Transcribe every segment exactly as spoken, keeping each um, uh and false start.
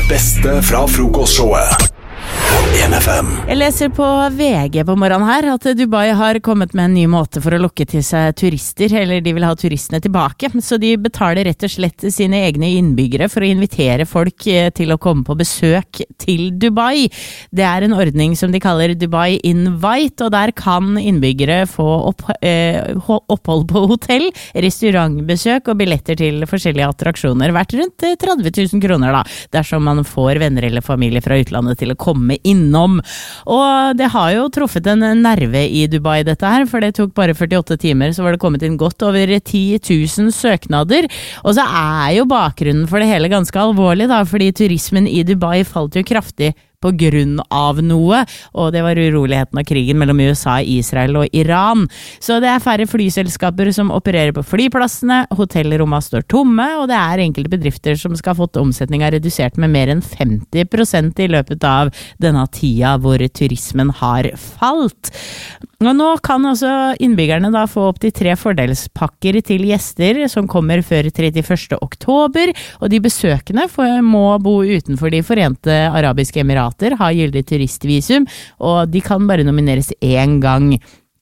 beste fra frokostshowet på en F M. Jeg leser på V G på morgenen her at Dubai har kommet med en ny måte for å lokke til seg turister, eller de vil ha turistene tilbake, så de betaler rett og slett sine egne innbyggere for å invitere folk til å komme på besøk til Dubai. Det er en ordning som de kaller Dubai Invite, og der kan innbyggere få opp, eh, opphold på hotell, restaurantbesøk og billetter til forskjellige attraksjoner, verdt rundt tretti tusen kroner da, dersom man får venner eller familie fra utlandet til å komme innom. Og det har jo truffet en nerve i Dubai dette her, for det tok bare førtiåtte timer, så var det kommet inn godt over ti tusen søknader. Og så er jo bakgrunnen for det hele ganske alvorlig da, fordi turismen i Dubai falt jo kraftig på grunn av noe, og det var uroligheten av krigen mellom U S A, Israel og Iran. Så det er færre flyselskaper som opererer på flyplassene, hotellrommene står tomme, og det er enkelte bedrifter som skal ha fått omsetninga redusert med mer enn femti prosent i løpet av denne tida hvor turismen har falt. Og nå kan også innbyggerne da få opp til tre fordelspakker til gjester som kommer før trettiførste oktober, og de besøkende må bo utenfor de forente arabiske emirater, har gyldig turistvisum, og de kan bare nomineres én gang.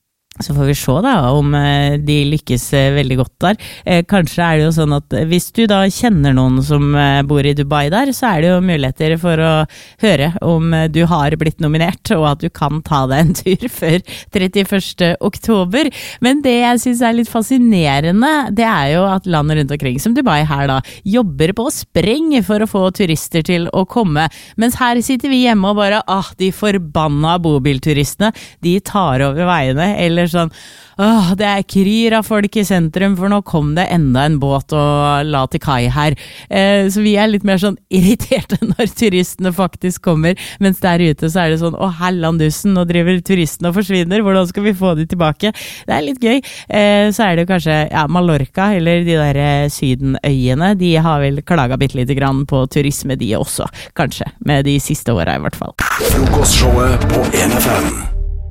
Så får vi se da om de lykkes veldig godt der. Kanskje er det jo sånn at hvis du da kjenner noen som bor i Dubai der, så er det jo muligheter for å høre om du har blitt nominert, og at du kan ta deg en tur før trettiførste oktober. Men det jeg synes er litt fascinerende, det er jo at land rundt omkring, som Dubai her da, jobber på spreng for å få turister til å komme. Mens her sitter vi hjemme og bare, ah, de forbanna bobilturistene, de tar over veiene, eller sånn, åh, det er kryr av folk i sentrum, for nå kom det enda en båt og la til kai her. Eh, så vi er litt mer sånn irriterte når turistene faktisk kommer, mens der ute så er det sånn, åh, hellandussen, nå driver turistene og forsvinner, hvordan skal vi få de tilbake? Det er litt gøy. Eh, så er det jo kanskje, ja, Mallorca, eller de der sydenøyene, de har vel klaget bitte lite grann på turisme de også, kanskje, med de siste årene i hvert fall. Frokostshowet på en F M.